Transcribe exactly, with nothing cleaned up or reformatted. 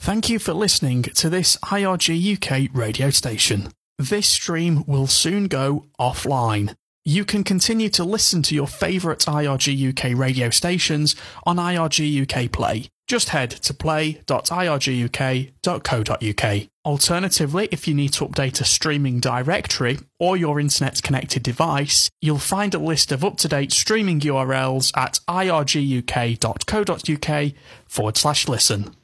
Thank you for listening to this I R G U K radio station. This stream will soon go offline. You can continue to listen to your favourite I R G U K radio stations on I R G U K Play. Just head to play dot I R G U K dot co dot U K. Alternatively, if you need to update a streaming directory or your internet-connected device, you'll find a list of up-to-date streaming U R Ls at I R G U K dot co dot U K forward slash listen.